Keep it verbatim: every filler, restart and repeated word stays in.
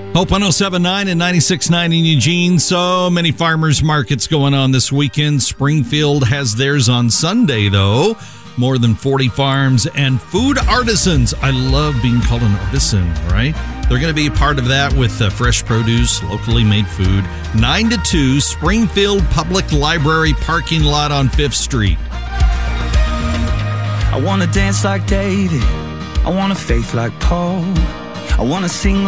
Hope one oh seven point nine and ninety-six point nine in Eugene. So many farmers markets going on this weekend. Springfield has theirs on Sunday, though. More than forty farms and food artisans. I love being called an artisan, right? They're going to be a part of that with uh, fresh produce, locally made food. nine to two, Springfield Public Library parking lot on fifth Street. I want to dance like David. I want a faith like Paul. I want to sing